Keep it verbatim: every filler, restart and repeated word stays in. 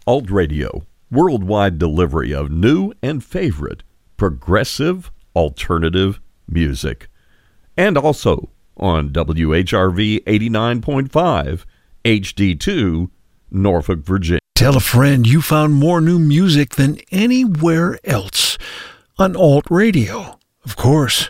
Alt Radio, worldwide delivery of new and favorite progressive alternative music. And also on W H R V eighty-nine point five, H D two, Norfolk, Virginia. Tell a friend you found more new music than anywhere else on Alt Radio, of course.